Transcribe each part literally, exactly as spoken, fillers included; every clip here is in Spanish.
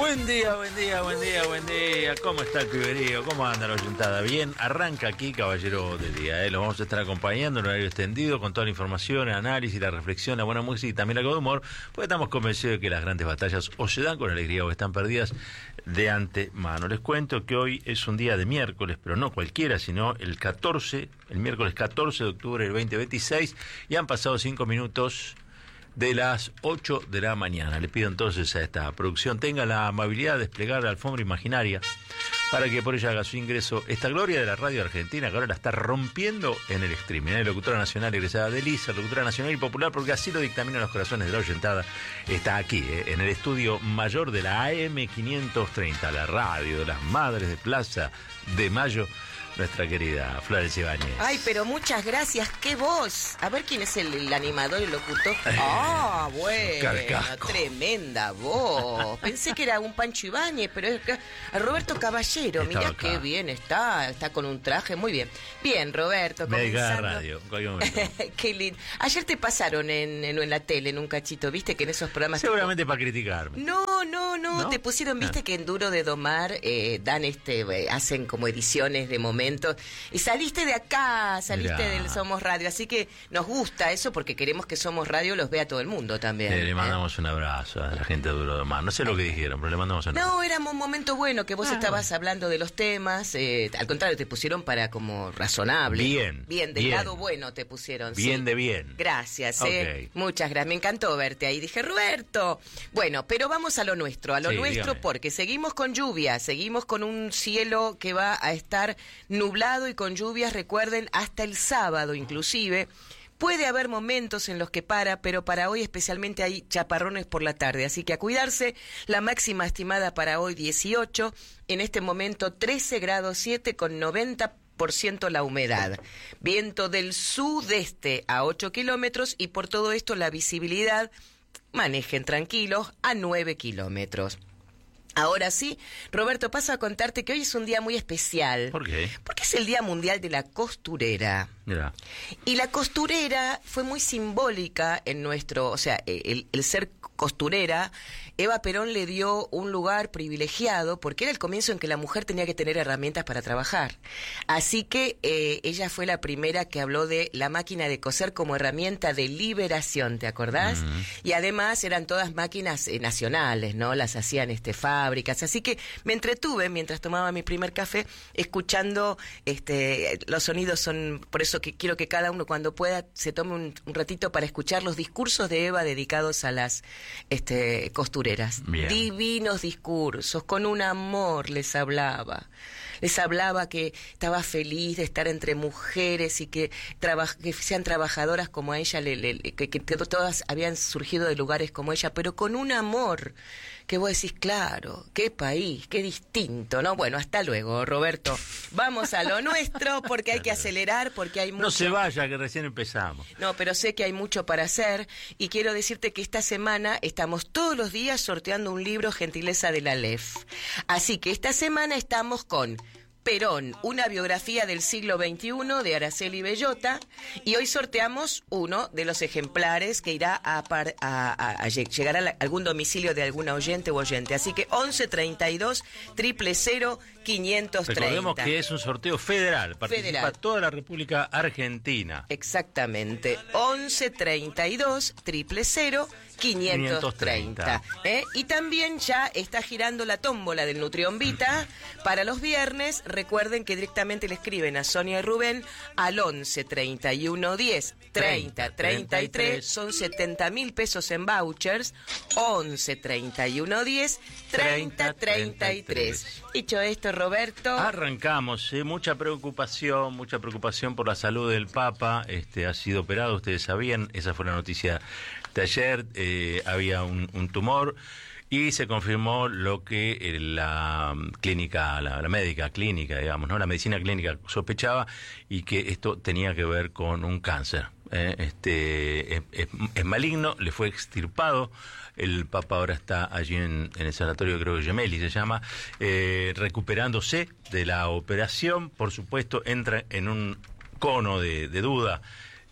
Buen día, buen día, buen día, buen día. ¿Cómo está el piberío? ¿Cómo anda la oyentada? Bien, arranca aquí Caballero del Día. ¿eh? Los vamos a estar acompañando en horario extendido con toda la información, el análisis, la reflexión, la buena música y también algo de humor, porque estamos convencidos de que las grandes batallas o se dan con alegría o están perdidas de antemano. Les cuento que hoy es un día de miércoles, pero no cualquiera, sino el catorce, el miércoles catorce de octubre del veinte veintiséis, y han pasado cinco minutos de las ocho de la mañana. Le pido entonces a esta producción tenga la amabilidad de desplegar la alfombra imaginaria para que por ella haga su ingreso esta gloria de la radio argentina, que ahora la está rompiendo en el streaming. ¿eh? Locutora nacional egresada de Lisa, locutora nacional y popular, porque así lo dictaminan los corazones de la oyentada. Está aquí, ¿eh? en el estudio mayor de la A M quinientos treinta, la radio de las Madres de Plaza de Mayo, nuestra querida Florencia Ibáñez. Ay, pero muchas gracias, qué voz. A ver quién es el, el animador, el locutor. Ah, bueno, Carcasco. Tremenda voz. Pensé que era un Pancho Ibáñez, pero es que- a Roberto Caballero, Estaba mirá acá. qué bien está, está con un traje muy bien. Bien, Roberto, Médica de comenzando. radio, en cualquier momento. Qué lindo. Ayer te pasaron en, en, en la tele, en un cachito, ¿viste? Que en esos programas... Seguramente para criticarme. No, no, no, ¿No? te pusieron, viste Ah. que en Duro de Domar eh, dan este, eh, hacen como ediciones de momentos, y saliste de acá, saliste Mirá. del Somos Radio, así que nos gusta eso porque queremos que Somos Radio los vea todo el mundo también. Eh, le ¿eh? mandamos un abrazo a la gente de Duro de Mar. No sé lo que dijeron, pero le mandamos un abrazo. No, era un momento bueno que vos Ah, estabas hablando de los temas, eh, al contrario, te pusieron para como razonable. Bien, Bien, del bien. lado bueno te pusieron. Bien sí. de bien. Gracias, eh. Ok. Muchas gracias. Me encantó verte ahí. Dije, Roberto. Bueno, pero vamos a lo nuestro, a lo Sí, nuestro, dígame. porque seguimos con lluvia, seguimos con un cielo que va a estar nublado y con lluvias, recuerden, hasta el sábado inclusive. Puede haber momentos en los que para, pero para hoy especialmente hay chaparrones por la tarde, así que a cuidarse. La máxima estimada para hoy dieciocho, en este momento trece grados siete con noventa por ciento la humedad. Viento del sudeste a ocho kilómetros y por todo esto la visibilidad, manejen tranquilos, a nueve kilómetros. Ahora sí, Roberto, paso a contarte que hoy es un día muy especial. ¿Por qué? Porque es el Día Mundial de la Costurera. Mira. Y la costurera fue muy simbólica en nuestro, o sea, el, el ser costurera, Eva Perón le dio un lugar privilegiado porque era el comienzo en que la mujer tenía que tener herramientas para trabajar. Así que eh, ella fue la primera que habló de la máquina de coser como herramienta de liberación, ¿te acordás? Mm. Y además eran todas máquinas eh, nacionales, ¿no? Las hacían este fábricas. Así que me entretuve mientras tomaba mi primer café escuchando, este, los sonidos son, por eso que quiero que cada uno cuando pueda se tome un, un ratito para escuchar los discursos de Eva dedicados a las este, costureras. Bien. Divinos discursos, con un amor les hablaba. Les hablaba que estaba feliz de estar entre mujeres y que, traba, que sean trabajadoras como a ella, le, le, que, que todas habían surgido de lugares como ella, pero con un amor que vos decís, claro, qué país, qué distinto, ¿no? Bueno, hasta luego, Roberto. Vamos a lo nuestro porque hay que acelerar, porque hay mucho... No se vaya, que recién empezamos. No, pero sé que hay mucho para hacer y quiero decirte que esta semana estamos todos los días sorteando un libro gentileza de la L E F. Así que esta semana estamos con Perón, una biografía del siglo veintiuno de Araceli Bellota, y hoy sorteamos uno de los ejemplares que irá a, par, a, a, a llegar a la, algún domicilio de alguna oyente o oyente. Así que once treinta y dos, cero cero cero, quinientos treinta. Recordemos que es un sorteo federal, participa Federal. toda la República Argentina. Exactamente, once treinta y dos, cero cero cero, quinientos treinta. ¿Eh? Y también ya está girando la tómbola del Nutrionvita para los viernes. Recuerden que directamente le escriben a Sonia y Rubén al once treinta y uno diez treinta treinta y tres. Son setenta mil pesos en vouchers. once treinta y uno diez treinta treinta y tres. Dicho esto, Roberto. Arrancamos, ¿eh? Mucha preocupación, mucha preocupación por la salud del Papa. Este ha sido operado, ustedes sabían, esa fue la noticia de ayer. Eh, había un, un tumor y se confirmó lo que eh, la clínica, la, la médica clínica, digamos, ¿no? La medicina clínica sospechaba, y que esto tenía que ver con un cáncer. Eh, este es, es, es maligno, le fue extirpado. El Papa ahora está allí en, en el sanatorio, creo que Gemelli se llama, eh, recuperándose de la operación. Por supuesto, entra en un cono de, de duda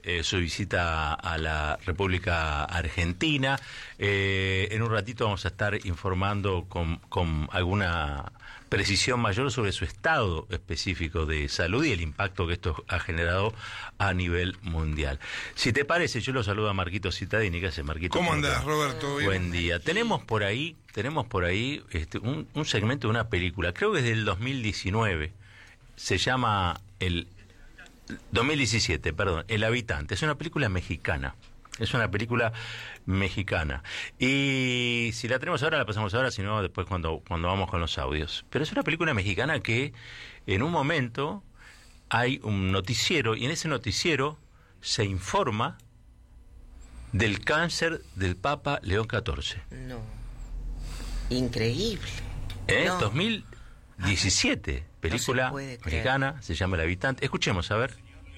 eh, su visita a la República Argentina. Eh, en un ratito vamos a estar informando con, con alguna precisión mayor sobre su estado específico de salud y el impacto que esto ha generado a nivel mundial. Si te parece, yo lo saludo a Marquito Cittadini. ¿Qué hace, Marquito? ¿Cómo andás, Roberto? ¿Bien? Buen día. Tenemos por ahí, tenemos por ahí este, un, un segmento de una película, creo que es del dos mil diecinueve, se llama el dos mil diecisiete, perdón, El Habitante. Es una película mexicana. Es una película mexicana. Y si la tenemos ahora, la pasamos ahora, si no, después cuando, cuando vamos con los audios. Pero es una película mexicana que en un momento hay un noticiero y en ese noticiero se informa del cáncer del Papa León catorce. No. Increíble. ¿Eh? No. dos mil diecisiete, película no se mexicana, se llama El Habitante. Escuchemos, a ver.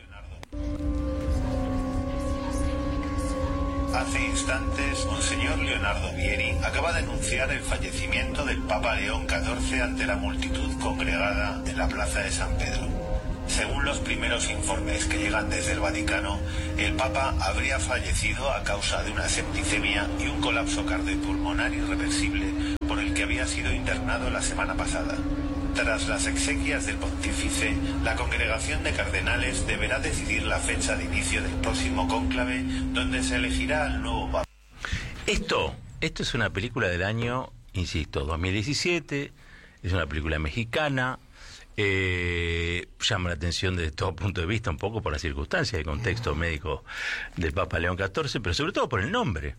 Hace instantes, Monseñor Leonardo Vieri acaba de anunciar el fallecimiento del Papa León catorce ante la multitud congregada en la Plaza de San Pedro. Según los primeros informes que llegan desde el Vaticano, el Papa habría fallecido a causa de una septicemia y un colapso cardiopulmonar irreversible por el que había sido internado la semana pasada. Tras las exequias del pontífice, la congregación de cardenales deberá decidir la fecha de inicio del próximo cónclave, donde se elegirá al nuevo papa. Esto, esto es una película del año, insisto, dos mil diecisiete, es una película mexicana, eh, llama la atención desde todo punto de vista, un poco por la circunstancia, el contexto médico del Papa León catorce, pero sobre todo por el nombre.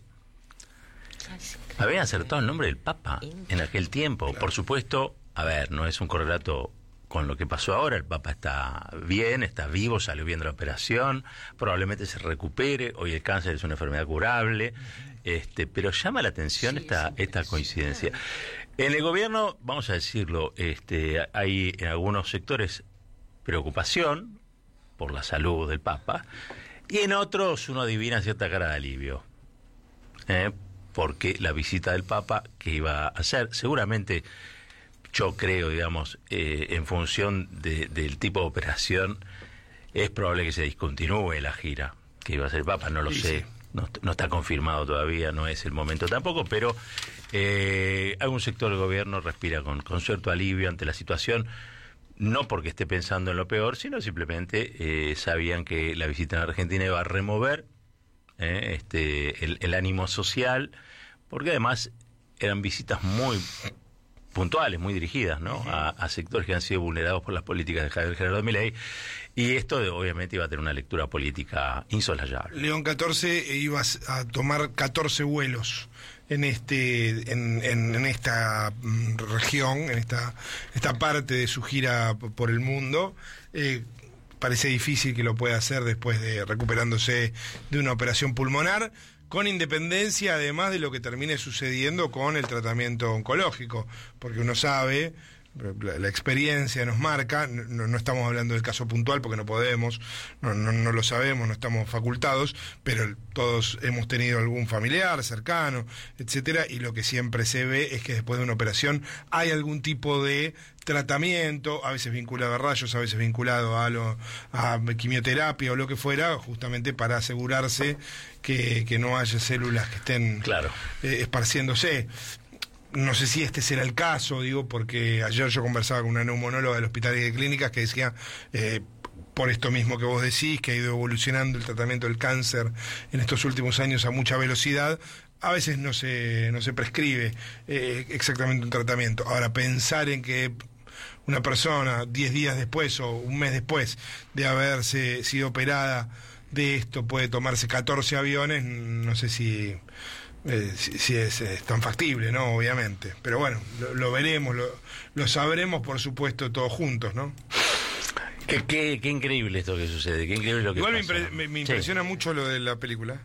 Habían acertado el nombre del Papa en aquel tiempo, por supuesto. A ver, no es un correlato con lo que pasó ahora. El Papa está bien, está vivo, salió bien de la operación, probablemente se recupere. Hoy el cáncer es una enfermedad curable, este, pero llama la atención sí, esta, esta coincidencia. En el gobierno, vamos a decirlo, este, hay en algunos sectores preocupación por la salud del Papa y en otros uno adivina cierta cara de alivio. ¿eh? Porque la visita del Papa que iba a hacer, seguramente... Yo creo, digamos, eh, en función de, del tipo de operación, es probable que se discontinúe la gira que iba a hacer el Papa, no lo sí, sé, sí. No, no está confirmado todavía, no es el momento tampoco, pero eh, algún sector del gobierno respira con, con cierto alivio ante la situación, no porque esté pensando en lo peor, sino simplemente eh, sabían que la visita en Argentina iba a remover eh, este, el, el ánimo social, porque además eran visitas muy... puntuales, muy dirigidas, ¿no? Uh-huh. a, a sectores que han sido vulnerados por las políticas de Javier Gerardo Milei, y esto obviamente iba a tener una lectura política insolayable. León catorce iba a tomar catorce vuelos en este en, en, en esta región, en esta esta parte de su gira por el mundo. Eh, parece difícil que lo pueda hacer después de recuperándose de una operación pulmonar, con independencia además de lo que termine sucediendo con el tratamiento oncológico, porque uno sabe, la, la experiencia nos marca, no, no estamos hablando del caso puntual porque no podemos, no, no, no lo sabemos, no estamos facultados, pero todos hemos tenido algún familiar cercano, etcétera, y lo que siempre se ve es que después de una operación hay algún tipo de tratamiento, a veces vinculado a rayos, a veces vinculado a, lo, a quimioterapia o lo que fuera, justamente para asegurarse que, que no haya células que estén claro. eh, esparciéndose. No sé si este será el caso, digo, porque ayer yo conversaba con una neumonóloga del Hospital de Clínicas que decía, eh, por esto mismo que vos decís, que ha ido evolucionando el tratamiento del cáncer en estos últimos años a mucha velocidad, a veces no se, no se prescribe eh, exactamente un tratamiento. Ahora, pensar en que una persona diez días después o un mes después de haberse sido operada de esto puede tomarse catorce aviones, no sé si, eh, si, si es, es tan factible, ¿no? Obviamente. Pero bueno, lo, lo veremos, lo, lo sabremos, por supuesto, todos juntos, ¿no? Qué, qué, qué increíble esto que sucede, qué increíble lo que Igual pasa. me, impre, me, me impresiona sí. mucho lo de la película.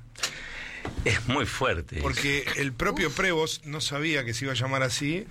Es muy fuerte. Porque el propio Uf. Prevost no sabía que se iba a llamar así.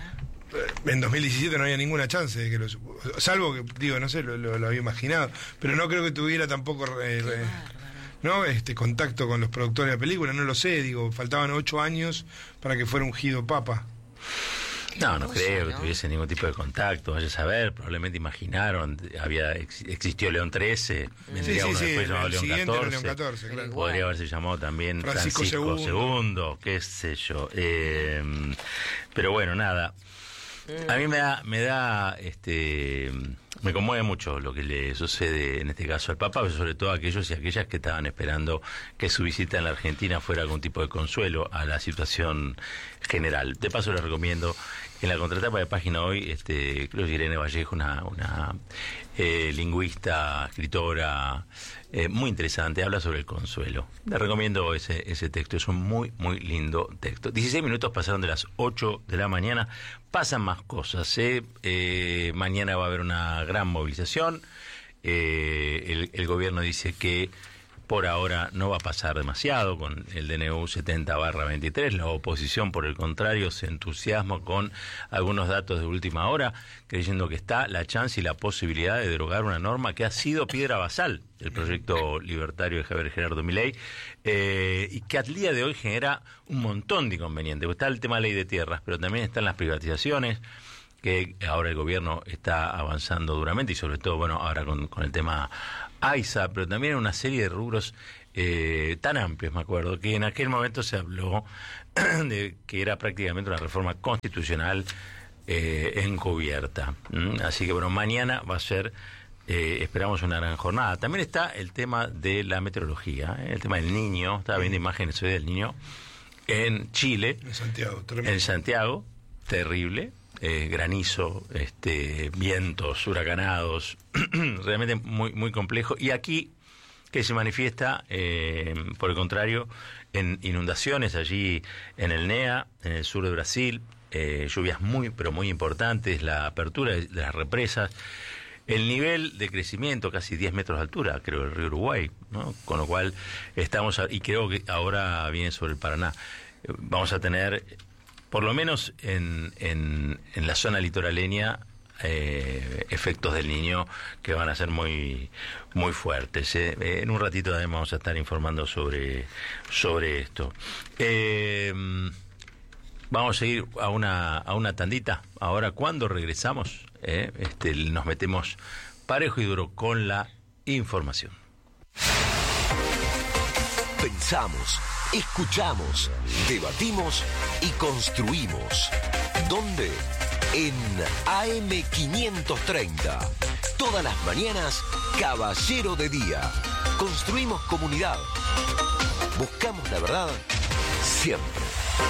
En dos mil diecisiete no había ninguna chance de que lo... Salvo que, digo, no sé, lo, lo, lo había imaginado. Pero no creo que tuviera tampoco... Eh, eh, ¿no? Este contacto con los productores de la película, no lo sé, digo, faltaban ocho años para que fuera ungido Papa. No, no cosa, creo que ¿no? tuviese ningún tipo de contacto, vaya a saber, probablemente imaginaron, había ex- existió León trece, vendría Sí, sí, uno sí, después el llamado León siguiente era León catorce, catorce, claro. podría haberse llamado también Francisco Francisco, segundo. segundo, qué sé yo. Eh, pero bueno, nada, a mí me da, me da, este, me conmueve mucho lo que le sucede en este caso al Papa, pero sobre todo a aquellos y aquellas que estaban esperando que su visita en la Argentina fuera algún tipo de consuelo a la situación general. De paso les recomiendo en la contratapa de página hoy, este, creo que Irene Vallejo, una, una eh, lingüista, escritora, eh, muy interesante, habla sobre el consuelo. Les recomiendo ese, ese texto, es un muy, muy lindo texto. dieciséis minutos pasaron de las ocho de la mañana, pasan más cosas, ¿eh? Eh, mañana va a haber una gran movilización, eh, el, el gobierno dice que por ahora no va a pasar demasiado con el D N U setenta barra veintitrés. La oposición, por el contrario, se entusiasma con algunos datos de última hora, creyendo que está la chance y la posibilidad de derogar una norma que ha sido piedra basal del proyecto libertario de Javier Gerardo Milei, eh, y que al día de hoy genera un montón de inconvenientes. Está el tema de ley de tierras, pero también están las privatizaciones, que ahora el gobierno está avanzando duramente, y sobre todo, bueno, ahora con, con el tema AISA, pero también en una serie de rubros eh, tan amplios, me acuerdo, que en aquel momento se habló de que era prácticamente una reforma constitucional eh, encubierta. ¿Mm? Así que, bueno, mañana va a ser, eh, esperamos una gran jornada. También está el tema de la meteorología, ¿eh? El tema del Niño. Estaba viendo imágenes hoy del Niño en Chile, En Santiago, tremendo. en Santiago, terrible. Eh, granizo, este, vientos, huracanados, realmente muy muy complejo. Y aquí, que se manifiesta, eh, por el contrario, en inundaciones allí en el N E A, en el sur de Brasil, eh, lluvias muy, pero muy importantes, la apertura de, de las represas, el nivel de crecimiento, casi diez metros de altura, creo, del río Uruguay, ¿no? Con lo cual estamos, a, y creo que ahora viene sobre el Paraná, eh, vamos a tener, por lo menos en, en, en la zona litoraleña, eh, efectos del Niño que van a ser muy muy fuertes. Eh. En un ratito también vamos a estar informando sobre, sobre esto. Eh, vamos a ir a una, a una tandita. Ahora, cuando regresamos, eh, este, nos metemos parejo y duro con la información. Pensamos, escuchamos, debatimos y construimos. ¿Dónde? En A M quinientos treinta. Todas las mañanas, Caballero de Día. Construimos comunidad. Buscamos la verdad siempre.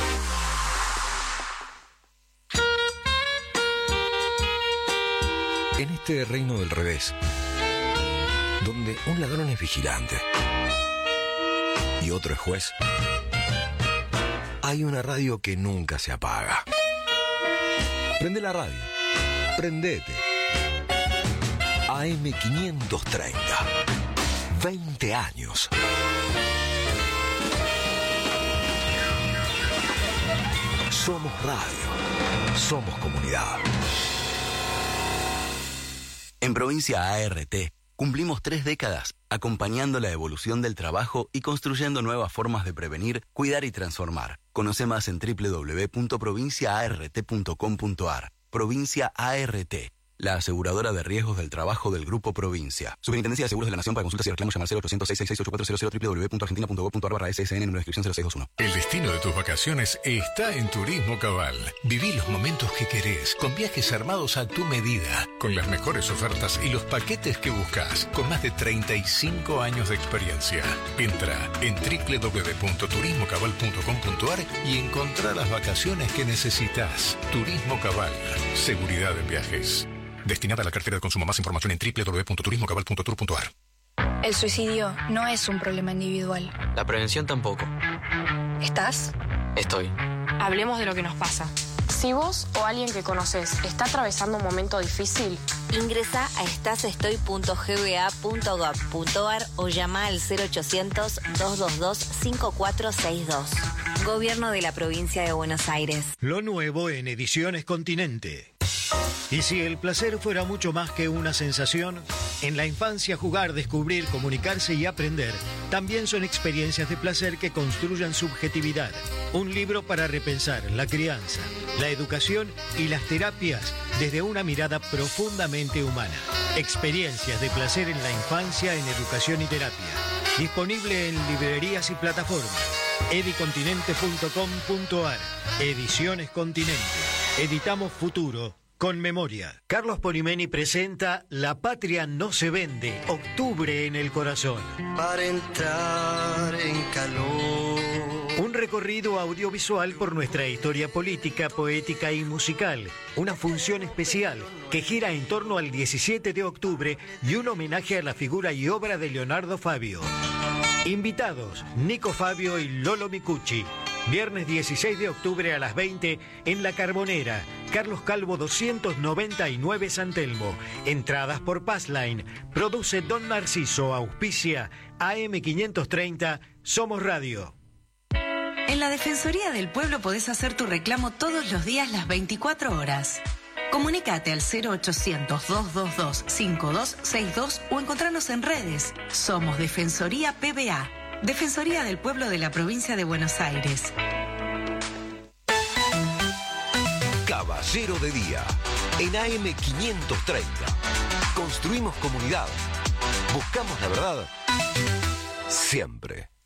En este reino del revés, donde un ladrón es vigilante y otro es juez, hay una radio que nunca se apaga. Prende la radio. Prendete. A M quinientos treinta. veinte años. Somos radio. Somos comunidad. En Provincia A R T, cumplimos tres décadas acompañando la evolución del trabajo y construyendo nuevas formas de prevenir, cuidar y transformar. Conoce más en doble u doble u doble u punto provincia a r t punto com punto a r. Provincia A R T, la aseguradora de riesgos del trabajo del Grupo Provincia. Superintendencia de Seguros de la Nación. Para consultas y reclamos llamar cero ochocientos, seiscientos sesenta y ocho, cuatrocientos, doble u doble u doble u punto argentina punto gob punto ar barra S S N, número de inscripción cero seis dos uno. El destino de tus vacaciones está en Turismo Cabal. Viví los momentos que querés, con viajes armados a tu medida, con las mejores ofertas y los paquetes que buscas, con más de treinta y cinco años de experiencia. Entra en doble u doble u doble u punto turismo cabal punto com punto ar y encontrá las vacaciones que necesitas. Turismo Cabal, seguridad en viajes. Destinada a la cartera de consumo. Más información en doble u doble u doble u punto turismo cabal punto tour punto ar. El suicidio no es un problema individual. La prevención tampoco. ¿Estás? Estoy. Hablemos de lo que nos pasa. Si vos o alguien que conoces está atravesando un momento difícil, ingresa a estasestoy punto g b a punto gob punto ar o llama al cero ochocientos, dos dos dos, cinco cuatro seis dos. Gobierno de la Provincia de Buenos Aires. Lo nuevo en Ediciones Continente. Y si el placer fuera mucho más que una sensación, en la infancia jugar, descubrir, comunicarse y aprender también son experiencias de placer que construyan subjetividad. Un libro para repensar la crianza, la educación y las terapias desde una mirada profundamente humana. Experiencias de placer en la infancia, en educación y terapia. Disponible en librerías y plataformas. edicontinente punto com punto ar. Ediciones Continente. Editamos futuro con memoria. Carlos Porimeni presenta La Patria no se vende, octubre en el corazón. Para entrar en calor. Un recorrido audiovisual por nuestra historia política, poética y musical. Una función especial que gira en torno al diecisiete de octubre y un homenaje a la figura y obra de Leonardo Fabio. Invitados, Nico Fabio y Lolo Micucci. Viernes dieciséis de octubre a las veinte en La Carbonera, Carlos Calvo doscientos noventa y nueve San Telmo. Entradas por Passline. Produce Don Narciso, auspicia A M quinientos treinta, Somos Radio. En la Defensoría del Pueblo podés hacer tu reclamo todos los días las veinticuatro horas. Comunicate al cero ochocientos, dos dos dos, cinco dos seis dos o encontrarnos en redes. Somos Defensoría P B A. Defensoría del Pueblo de la Provincia de Buenos Aires. Caballero de Día, en A M quinientos treinta. Construimos comunidad. Buscamos la verdad siempre.